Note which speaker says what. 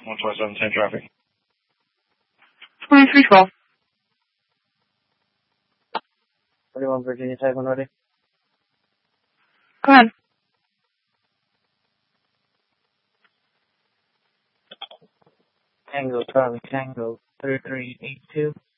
Speaker 1: 127, same traffic.
Speaker 2: 2312.
Speaker 3: 41 Virginia Tech, when ready.
Speaker 2: Go ahead.
Speaker 3: Tango, Charlie, Tango, 3382.